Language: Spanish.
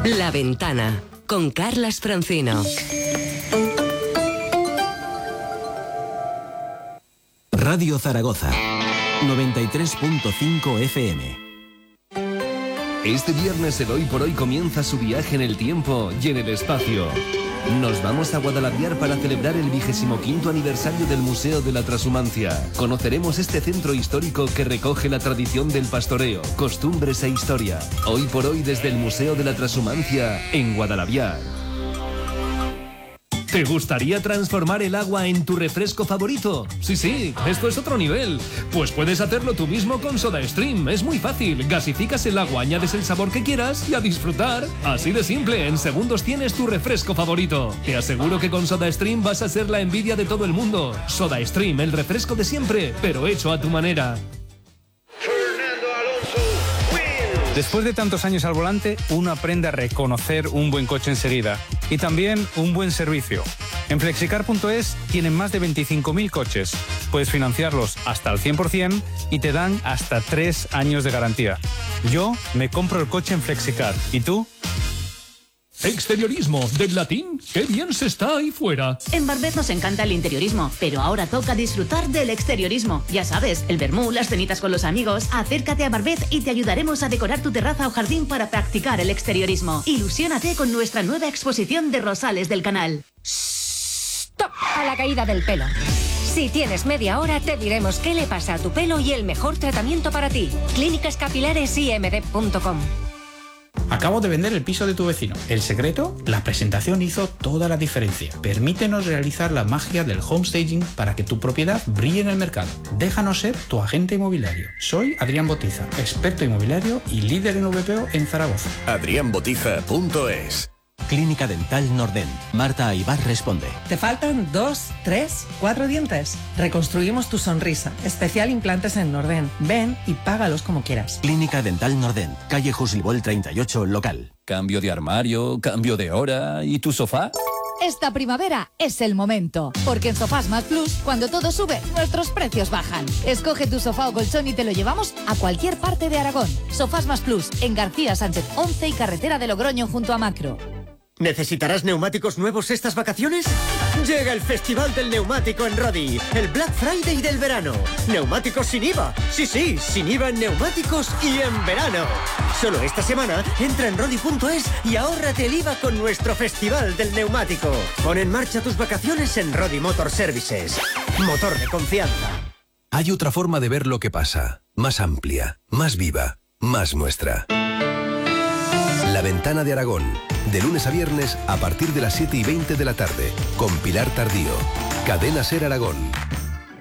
La Ventana, con Carlas Francino. Radio Zaragoza, 93.5 FM. Este viernes el Hoy por Hoy comienza su viaje en el tiempo y en el espacio. Nos vamos a Guadalaviar para celebrar el 25º aniversario del Museo de la Transhumancia. Conoceremos este centro histórico que recoge la tradición del pastoreo, costumbres e historia. Hoy por Hoy desde el Museo de la Transhumancia en Guadalaviar. ¿Te gustaría transformar el agua en tu refresco favorito? Sí, esto es otro nivel. Pues puedes hacerlo tú mismo con SodaStream. Es muy fácil. Gasificas el agua, añades el sabor que quieras y a disfrutar. Así de simple, en segundos tienes tu refresco favorito. Te aseguro que con SodaStream vas a ser la envidia de todo el mundo. SodaStream, el refresco de siempre, pero hecho a tu manera. Después de tantos años al volante, uno aprende a reconocer un buen coche enseguida y también un buen servicio. En Flexicar.es tienen más de 25.000 coches. Puedes financiarlos hasta el 100% y te dan hasta 3 años de garantía. Yo me compro el coche en Flexicar. ¿Y tú? Exteriorismo, del latín, qué bien se está ahí fuera. En Barbet nos encanta el interiorismo, pero ahora toca disfrutar del exteriorismo. Ya sabes, el vermú, las cenitas con los amigos. Acércate a Barbet y te ayudaremos a decorar tu terraza o jardín para practicar el exteriorismo. Ilusiónate con nuestra nueva exposición de rosales del canal. ¡Stop! A la caída del pelo. Si tienes media hora, te diremos qué le pasa a tu pelo y el mejor tratamiento para ti. clínicascapilaresimd.com. Acabo de vender el piso de tu vecino. ¿El secreto? La presentación hizo toda la diferencia. Permítenos realizar la magia del homestaging para que tu propiedad brille en el mercado. Déjanos ser tu agente inmobiliario. Soy Adrián Botiza, experto inmobiliario y líder en VPO en Zaragoza. adrianbotiza.es. Clínica Dental Nordent. Marta Aybar responde. ¿Te faltan 2, 3, 4 dientes? Reconstruimos tu sonrisa. Especial implantes en Nordent. Ven y págalos como quieras. Clínica Dental Nordent. Calle Jusilbol 38, local. Cambio de armario, cambio de hora. ¿Y tu sofá? Esta primavera es el momento, porque en Sofás Más Plus, cuando todo sube, nuestros precios bajan. Escoge tu sofá o colchón y te lo llevamos a cualquier parte de Aragón. Sofás Más Plus, en García Sánchez 11 y carretera de Logroño junto a Macro. ¿Necesitarás neumáticos nuevos estas vacaciones? Llega el Festival del Neumático en Rodi, el Black Friday del verano. Neumáticos sin IVA. Sí, sin IVA en neumáticos y en verano. Solo esta semana entra en rodi.es y ahórrate el IVA con nuestro Festival del Neumático. Pon en marcha tus vacaciones en Rodi Motor Services. Motor de confianza. Hay otra forma de ver lo que pasa. Más amplia, más viva, más nuestra. La Ventana de Aragón. De lunes a viernes a partir de las 7:20 de la tarde. Con Pilar Tardío. Cadena Ser Aragón.